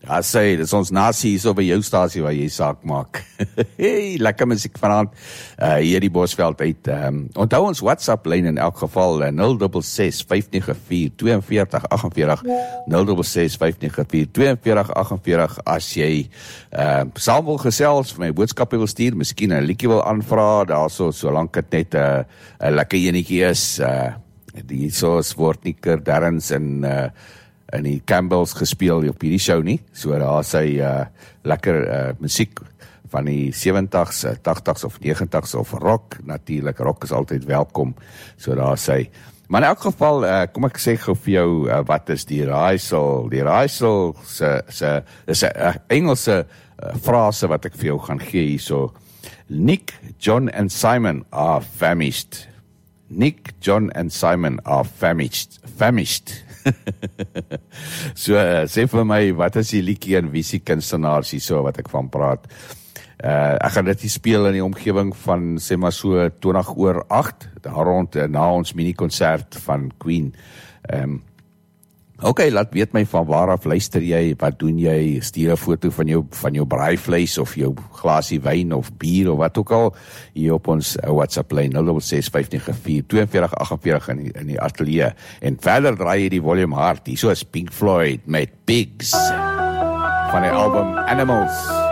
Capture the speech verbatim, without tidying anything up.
Ja, sê, dis ons nasie hier so by jou stasie waar jy saak maak. Hey, lekker musiek vanaand. Uh, hier die Bosveld uit. Um, onthou ons WhatsApp-lyn in elk geval, uh, nul ses ses vyf nege vier twee vier agt vier, nul ses ses vyf nege vier twee vier agt vier, as jy uh, saam wil gesels, vir my boodskappe wil stuur, miskien 'n liedjie wil aanvra, daarso, solank dit net 'n uh, 'n lekker enetjie is, uh, die soos word nie Darrens en uh, en die Campbells gespeel op hierdie show nie, so daar sy uh, lekker uh, musiek van die sewenties, tagtigs of negentigs of rock, natuurlik, rock is altyd welkom, so daar sy. Maar in elk geval, uh, kom ek sê gou vir jou, uh, wat is die raaisel? Die raaisel se, se, is 'n uh, Engelse uh, frase wat ek vir jou gaan gee hier so. Nick, John and Simon are famished. Nick, John and Simon are famished. Famished. So, uh, sê vir my, wat is die liedjie en wie is die kunstenaars hier so, wat ek van praat? Uh, ek gaan dit hier speel in die omgewing van, sê maar so, twintig oor agt, daar rond, uh, na ons mini-concert van Queen. Um, Ok, laat weet my van waar af luister jy, wat doen jy, stuur 'n foto van jou, van jou braaivleis, of jou glasie wyn, of bier, of wat ook al, hier op ons uh, WhatsApp-lyn, nul ses ses vyf nege vier twee vier agt vier in die, in die atelier. En verder draai jy die volume hard, hier so is Pink Floyd met Pigs, van die album Animals.